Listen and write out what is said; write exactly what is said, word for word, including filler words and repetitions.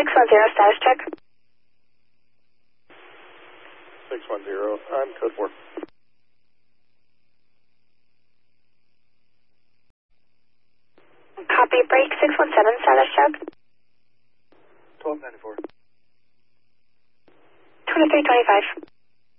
six one zero, status check. six one zero, I'm code four. Copy, break six one seven, status check. twelve ninety-four. twenty-three twenty-five.